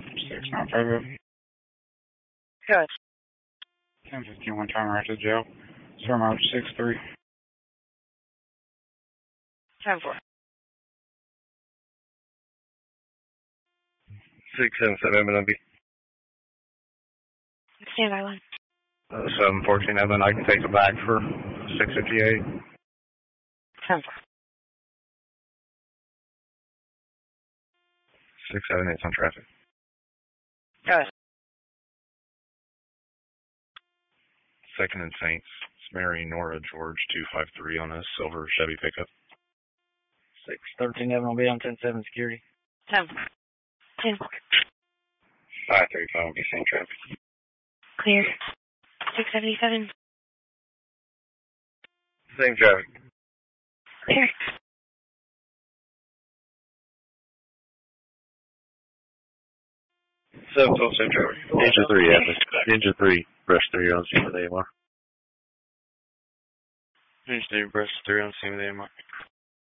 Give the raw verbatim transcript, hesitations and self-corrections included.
six nine five zero. Good. ten fifty-one time right to jail. Sir, march six three. ten four. six seven seven M N B. Stand by one. Uh, seven fourteen Evan, I can take it back for six fifty-eight. ten four. six seven eight on traffic. Good. Second and Saints. It's Mary Nora George two five three on a silver Chevy pickup. six thirteen Evan will be on ten seven security. ten four. ten four. five thirty-five will be same traffic. Clear. six seventy-seven. Same traffic. Clear. seven twelve, same traffic. Ninja three, Evan. Ninja three, brush three on scene with A M R. Ninja three, brush three on scene with A M R.